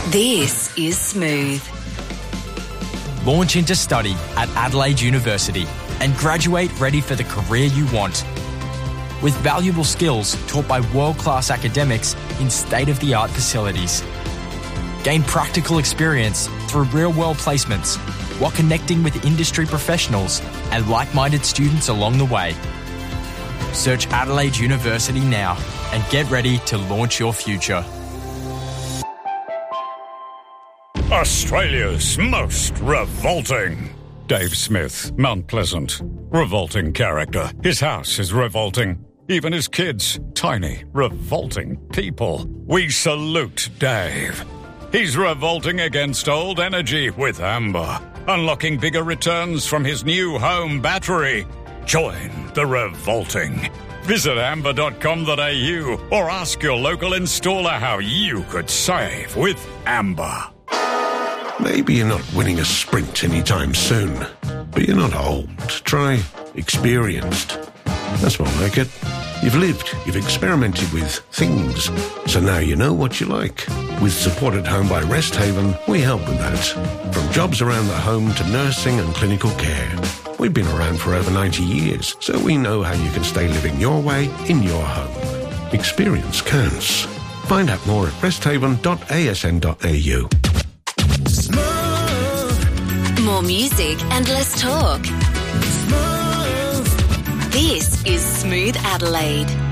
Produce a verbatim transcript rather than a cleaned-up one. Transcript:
This is Smooth. Launch into study at Adelaide University and graduate ready for the career you want. With valuable skills taught by world-class academics in state-of-the-art facilities. Gain practical experience through real-world placements while connecting with industry professionals and like-minded students along the way. Search Adelaide University now and get ready to launch your future. Australia's most revolting. Dave Smith, Mount Pleasant. Revolting character. His house is revolting. Even his kids. Tiny, revolting people. We salute Dave. He's revolting against old energy with Amber. Unlocking bigger returns from his new home battery. Join the revolting. Visit amber dot com dot a u or ask your local installer how you could save with Amber. Maybe you're not winning a sprint anytime soon, but you're not old. Try experienced. That's more like it. You've lived, you've experimented with things, so now you know what you like. With Support at Home by Rest Haven, we help with that. From jobs around the home to nursing and clinical care. We've been around for over ninety years, so we know how you can stay living your way in your home. Experience counts. Find out more at rest haven dot a s n dot a u. More music and less talk. This is Smooth Adelaide.